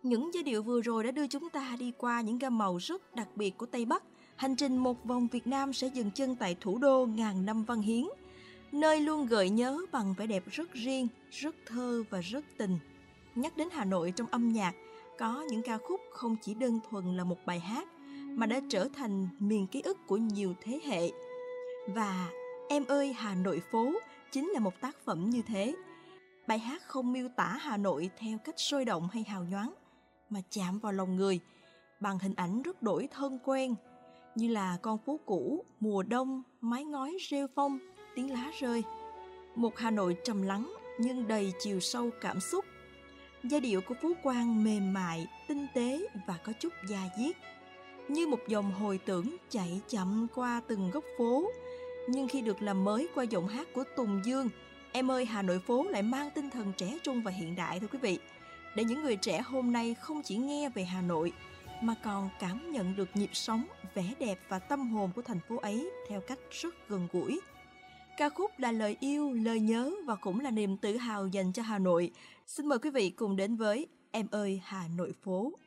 Những giai điệu vừa rồi đã đưa chúng ta đi qua những gam màu rất đặc biệt của Tây Bắc. Hành trình một vòng Việt Nam sẽ dừng chân tại thủ đô ngàn năm văn hiến, nơi luôn gợi nhớ bằng vẻ đẹp rất riêng, rất thơ và rất tình. Nhắc đến Hà Nội trong âm nhạc, có những ca khúc không chỉ đơn thuần là một bài hát, mà đã trở thành miền ký ức của nhiều thế hệ. Và Em ơi Hà Nội phố chính là một tác phẩm như thế. Bài hát không miêu tả Hà Nội theo cách sôi động hay hào nhoáng, mà chạm vào lòng người bằng hình ảnh rất đổi thân quen, như là con phố cũ, mùa đông, mái ngói rêu phong, tiếng lá rơi. Một Hà Nội trầm lắng nhưng đầy chiều sâu cảm xúc. Giai điệu của Phú Quang mềm mại, tinh tế và có chút da diết, như một dòng hồi tưởng chạy chậm qua từng góc phố. Nhưng khi được làm mới qua giọng hát của Tùng Dương, Em ơi Hà Nội phố lại mang tinh thần trẻ trung và hiện đại thưa quý vị. Để những người trẻ hôm nay không chỉ nghe về Hà Nội, mà còn cảm nhận được nhịp sống, vẻ đẹp và tâm hồn của thành phố ấy theo cách rất gần gũi. Ca khúc là lời yêu, lời nhớ và cũng là niềm tự hào dành cho Hà Nội. Xin mời quý vị cùng đến với Em ơi Hà Nội phố.